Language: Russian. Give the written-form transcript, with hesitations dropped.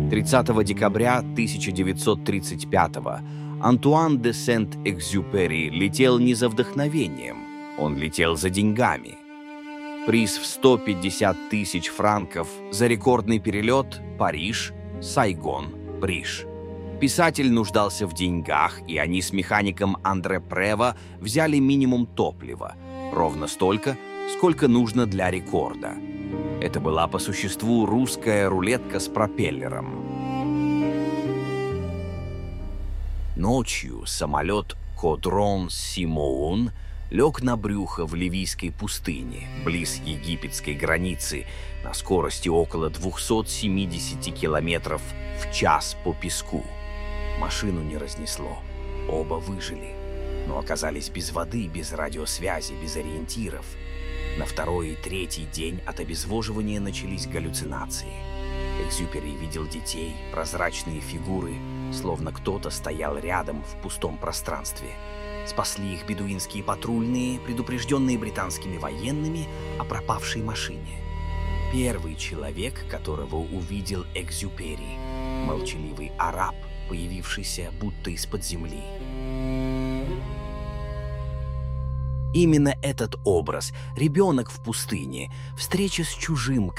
30 декабря 1935 Антуан де Сент-Экзюпери летел не за вдохновением, он летел за деньгами. Приз в 150 тысяч франков за рекордный перелет Париж, Сайгон, Париж. Писатель нуждался в деньгах, и они с механиком Андре Прево взяли минимум топлива, ровно столько, сколько нужно для рекорда. Это была по существу русская рулетка с пропеллером. Ночью самолет «Кодрон Симоун» лег на брюхо в ливийской пустыне, близ египетской границы, на скорости около 270 километров в час по песку. Машину не разнесло, оба выжили, но оказались без воды, без радиосвязи, без ориентиров. На второй и третий день от обезвоживания начались галлюцинации. Экзюпери видел детей, прозрачные фигуры, словно кто-то стоял рядом в пустом пространстве. Спасли их бедуинские патрульные, предупрежденные британскими военными о пропавшей машине. Первый человек, которого увидел Экзюпери, молчаливый араб, появившийся будто из-под земли. Именно этот образ, ребенок в пустыне, встреча с чужим,